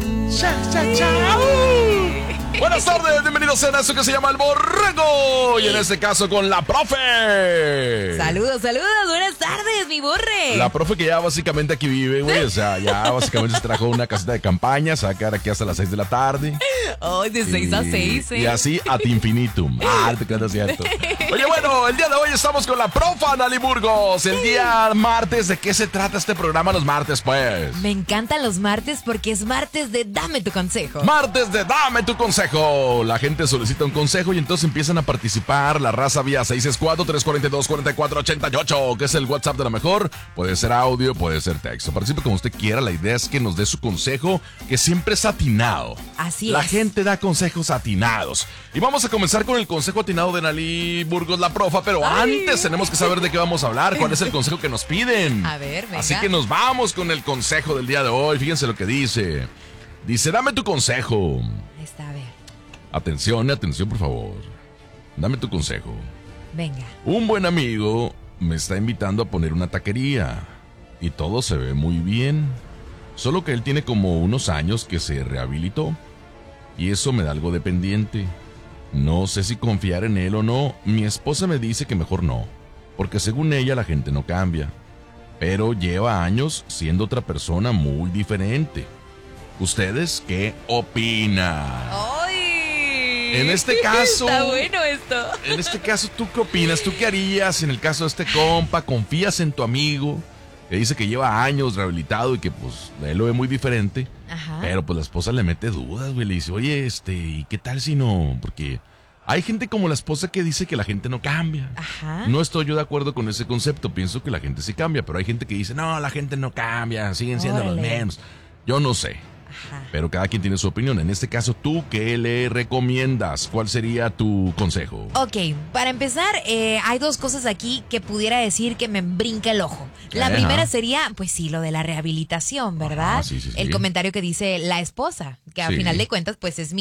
Buenas tardes, bienvenidos a eso que se llama El Borrego. Y en este caso con la profe. Saludos, buenas tardes, mi borre. La profe que ya básicamente aquí vive, güey. O sea, ya básicamente se trajo una casita de campaña. Se va a quedar aquí hasta las 6 de la tarde. Ay, de 6 a 6, Y así ad infinitum. Te quedas cierto. Oye, bueno, el día de hoy estamos con la profa Analí Burgos. El día martes, ¿de qué se trata este programa los martes, pues? Me encantan los martes porque es martes de Dame tu consejo. Martes de Dame tu consejo. La gente solicita un consejo y entonces empiezan a participar. La raza vía 664-342-4488, que es el WhatsApp de la mejor. Puede ser audio, puede ser texto. Participe como usted quiera. La idea es que nos dé su consejo, que siempre es atinado. Así La es. gente da consejos atinados. Y vamos a comenzar con el consejo atinado de Analí Burgos, la profa. Pero antes tenemos que saber de qué vamos a hablar. ¿Cuál es el consejo que nos piden? A ver, venga. Así que nos vamos con el consejo del día de hoy. Fíjense lo que dice. Dice, dame tu consejo. Ahí está, a ver. Atención, por favor. Dame tu consejo. Venga. Un buen amigo me está invitando a poner una taquería y todo se ve muy bien. Solo que él tiene como unos años que se rehabilitó y eso me da algo de pendiente. No sé si confiar en él o no. Mi esposa me dice que mejor no, porque según ella la gente no cambia, pero lleva años siendo otra persona muy diferente. ¿Ustedes qué opinan? ¡Ay! En este caso... Está bueno esto. En este caso, ¿tú qué opinas? ¿Tú qué harías en el caso de este compa? ¿Confías en tu amigo? Que dice que lleva años rehabilitado y que pues él lo ve muy diferente. Ajá. Pero pues la esposa le mete dudas, güey. Le dice, oye, ¿y qué tal si no? Porque hay gente como la esposa que dice que la gente no cambia. Ajá. No estoy yo de acuerdo con ese concepto. Pienso que la gente sí cambia. Pero hay gente que dice, no, la gente no cambia. Siguen siendo los mismos. Yo no sé. Ajá. Pero cada quien tiene su opinión. En este caso, ¿tú qué le recomiendas? ¿Cuál sería tu consejo? Ok, para empezar, hay dos cosas aquí que pudiera decir que me brinca el ojo. La primera sería, pues sí, lo de la rehabilitación, ¿verdad? Sí. El comentario que dice la esposa, que a Sí. final de cuentas, pues es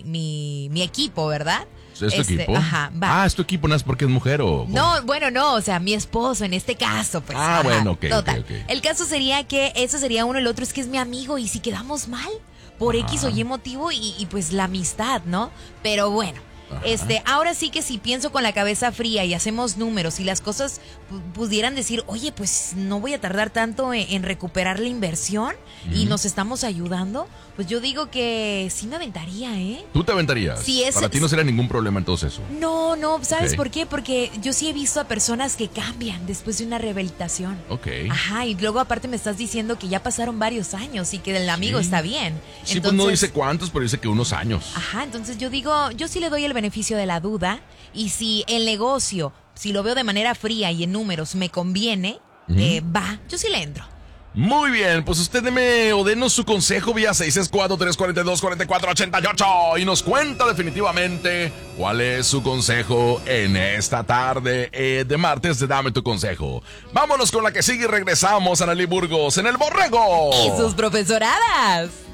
mi equipo, ¿verdad? ¿Es tu equipo? Ajá, va. ¿Es tu equipo? ¿No es porque es mujer o...? No, bueno, no, o sea, mi esposo en este caso, pues. Ah, bueno, ok, total. ok. El caso sería que eso sería uno, el otro es que es mi amigo y si quedamos mal por X o Y motivo y pues la amistad, ¿no? Pero bueno. Ahora sí que si pienso con la cabeza fría y hacemos números y las cosas pudieran decir, oye, pues no voy a tardar tanto en recuperar la inversión y nos estamos ayudando, pues yo digo que sí me aventaría, ¿eh? ¿Tú te aventarías? Sí, Para ti no sería ningún problema entonces eso. No, ¿sabes Ok. por qué? Porque yo sí he visto a personas que cambian después de una rehabilitación. Ok. Ajá, y luego aparte me estás diciendo que ya pasaron varios años y que el amigo Sí. está bien. Sí, pues no dice cuántos, pero dice que unos años. Ajá, entonces yo digo, yo sí le doy el beneficio de la duda y si el negocio, si lo veo de manera fría y en números me conviene, yo sí le entro. Muy bien, pues usted denos su consejo vía 664-342-4488 y nos cuenta definitivamente cuál es su consejo en esta tarde de martes de Dame tu Consejo. Vámonos con la que sigue y regresamos a Analí Burgos en El Borrego. Y sus profesoradas.